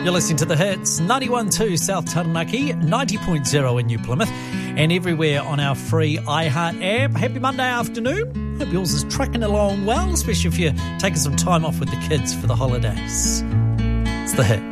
You're listening to The Hits, 91.2 South Taranaki, 90.0 in New Plymouth, and everywhere on our free iHeart app. Happy Monday afternoon. Hope yours is trucking along well, especially if you're taking some time off with the kids for the holidays. It's The Hit.